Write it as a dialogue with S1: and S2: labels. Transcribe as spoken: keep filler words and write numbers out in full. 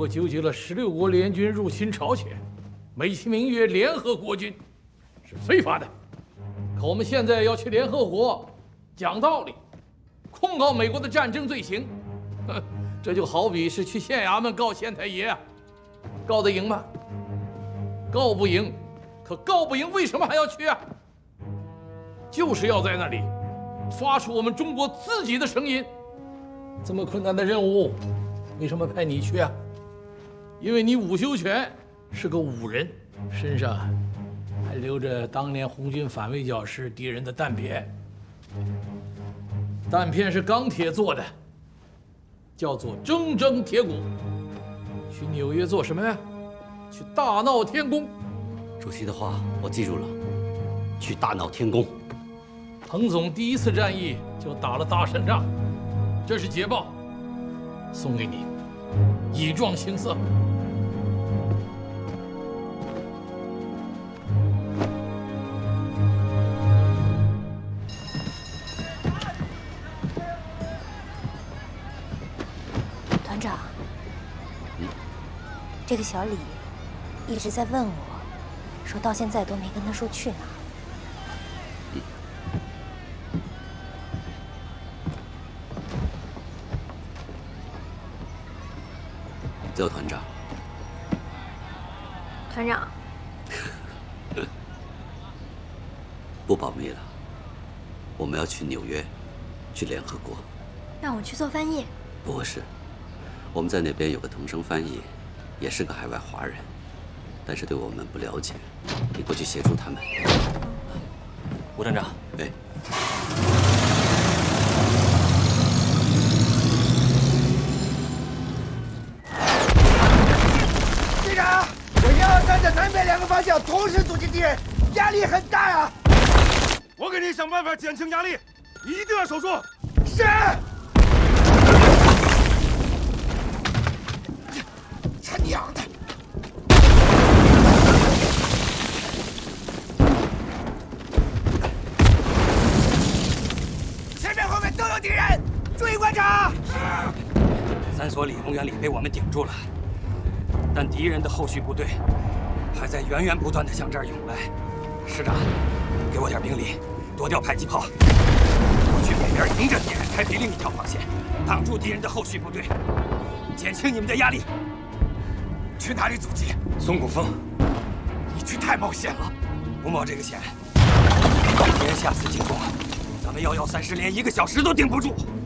S1: 国纠集了十六国联军入侵朝鲜，美其名曰联合国军，是非法的。可我们现在要去联合国讲道理，控告美国的战争罪行，哼，这就好比是去县衙门告县太爷啊，告得赢吗？告不赢。可告不赢，为什么还要去啊？就是要在那里发出我们中国自己的声音。这么困难的任务，为什么派你去啊？因为你武修全是个武人，身上还留着当年红军反围剿时敌人的弹片。弹片是钢铁做的，叫做铮铮铁骨。去纽约做什么呀？去大闹天宫。
S2: 主席的话我记住了，去大闹天宫。
S1: 彭总第一次战役就打了大胜仗，这是捷报，送给你，以壮行色。
S3: 团长，嗯、这个小李一直在问我，说到现在都没跟他说去哪。
S2: 嗯。邹团长。
S3: 团长。
S2: 不保密了，我们要去纽约，去联合国。
S3: 让我去做翻译？
S2: 不是，我们在那边有个同声翻译，也是个海外华人。但是对我们不了解，你过去协助他们。
S4: 吴团长，
S2: 哎，
S5: 队长，我一二三的南北两个方向同时阻击敌人，压力很大呀！
S6: 我给你想办法减轻压力，你一定要守住。
S5: 是。他娘的！都有敌人，注意观察。
S4: 三所里公园里被我们顶住了，但敌人的后续部队还在源源不断地向这儿涌来。师长，给我点兵力，多调迫击炮，我去北边迎着敌人开辟另一条防线，挡住敌人的后续部队，减轻你们的压力。
S5: 去哪里阻击？
S4: 松骨峰。
S5: 你去太冒险了，
S4: 不冒这个险，敌人下次进攻。咱们幺幺三师连一个小时都顶不住。